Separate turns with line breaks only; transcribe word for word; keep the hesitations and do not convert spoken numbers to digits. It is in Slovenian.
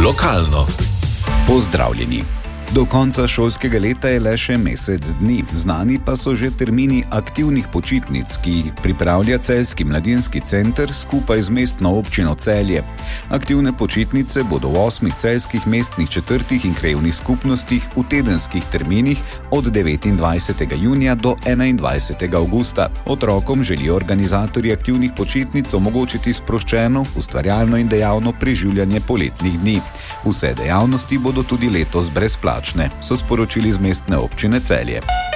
Lokalno.
Pozdravljeni. Do konca šolskega leta je le še mesec dni, znani pa so že termini aktivnih počitnic, ki jih pripravlja Celjski mladinski center skupaj z mestno občino Celje. Aktivne počitnice bodo v osmih celjskih mestnih četrtih in krajevnih skupnostih v tedenskih terminih od devetindvajsetega junija do enaindvajsetega avgusta. Otrokom želijo organizatorji aktivnih počitnic omogočiti sproščeno, ustvarjalno in dejavno preživljanje poletnih dni. Vse dejavnosti bodo tudi letos brezplačne, so sporočili z mestne občine Celje.